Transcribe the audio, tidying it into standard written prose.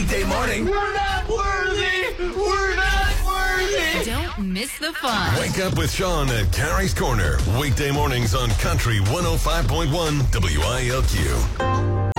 weekday morning. We're not worthy. We're not worthy. Don't miss the fun. Wake up with Sean at Carrie's Corner. Weekday mornings on Country 105.1 WILQ.